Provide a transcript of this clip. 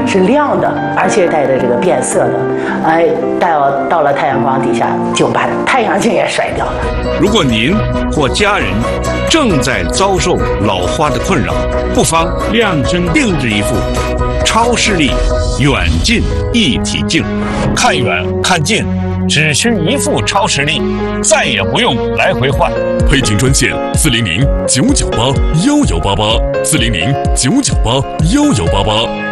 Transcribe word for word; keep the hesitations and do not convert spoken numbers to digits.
是亮的，而且带着这个变色的，哎，到到了太阳光底下就把太阳镜也甩掉了。 如果您或家人正在遭受老花的困扰，不妨量身定制一副超视力远近一体镜，看远看近，只需一副超视力，再也不用来回换。 配镜专线：四零零九九八幺幺八八，四零零九九八幺幺八八。